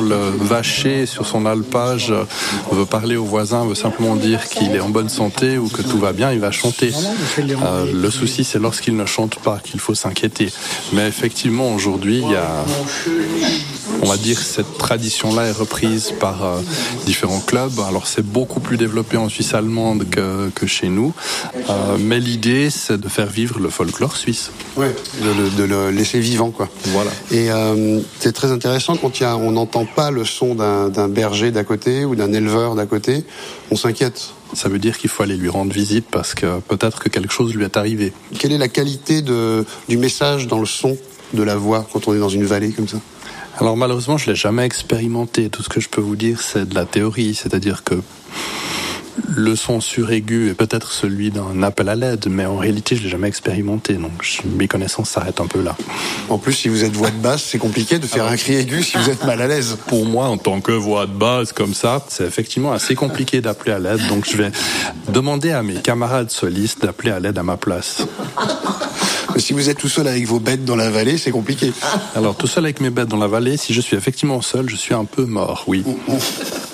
le vacher sur son alpage veut parler aux voisins, veut simplement dire qu'il est en bonne santé ou que tout va bien, il va chanter. Le souci, c'est lorsqu'il ne chante pas qu'il faut s'inquiéter. Mais effectivement, aujourd'hui, il y a, on va dire, cette tradition-là est reprise par différents clubs. Alors, c'est beaucoup plus développé en Suisse allemande que chez nous. Mais l'idée, c'est de faire vivre le folklore suisse. Oui, de le laisser vivant, quoi. Voilà. Et c'est très intéressant quand on n'entend pas le son d'un berger d'à côté ou d'un éleveur d'à côté, on s'inquiète. Ça veut dire qu'il faut aller lui rendre visite parce que peut-être que quelque chose lui est arrivé. Quelle est la qualité du message dans le son de la voix quand on est dans une vallée comme ça ? Alors malheureusement, je l'ai jamais expérimenté. Tout ce que je peux vous dire, c'est de la théorie, c'est-à-dire que le son suraigu est peut-être celui d'un appel à l'aide, mais en réalité, je l'ai jamais expérimenté, donc mes connaissances s'arrêtent un peu là. En plus, si vous êtes voix de basse, c'est compliqué de faire un cri aigu si vous êtes mal à l'aise. Pour moi, en tant que voix de basse comme ça, c'est effectivement assez compliqué d'appeler à l'aide, donc je vais demander à mes camarades solistes d'appeler à l'aide à ma place. Mais si vous êtes tout seul avec vos bêtes dans la vallée, c'est compliqué. Alors, tout seul avec mes bêtes dans la vallée, si je suis effectivement seul, je suis un peu mort, oui.